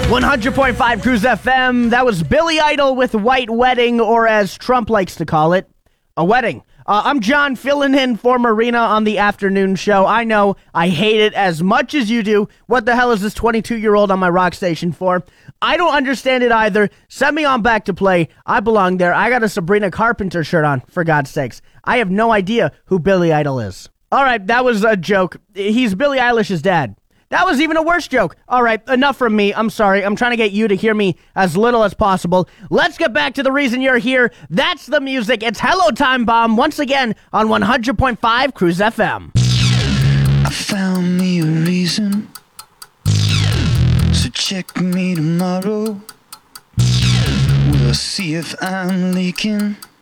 100.5 Cruise FM. That was Billy Idol with White Wedding, or as Trump likes to call it, a wedding. I'm John, filling in for Marina on the afternoon show. I know I hate it as much as you do. What the hell is this 22-year-old on my rock station for? I don't understand it either. Send me on back to play. I belong there. I got a Sabrina Carpenter shirt on, for God's sakes. I have no idea who Billy Idol is. All right, that was a joke. He's Billie Eilish's dad. That was even a worse joke. All right, enough from me. I'm sorry. I'm trying to get you to hear me as little as possible. Let's get back to the reason you're here. That's the music. It's Hello Time Bomb once again on 100.5 Cruise FM. I found me a reason, so check me tomorrow. We'll see if I'm leaking.